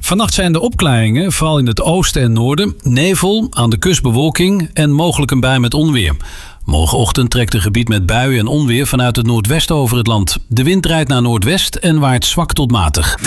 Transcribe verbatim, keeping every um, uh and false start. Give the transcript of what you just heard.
Vannacht zijn de opklaringen, vooral in het oosten en noorden, nevel, aan de kust bewolking en mogelijk een bui met onweer. Morgenochtend trekt een gebied met buien en onweer vanuit het noordwesten over het land. De wind draait naar noordwest en waait zwak tot matig.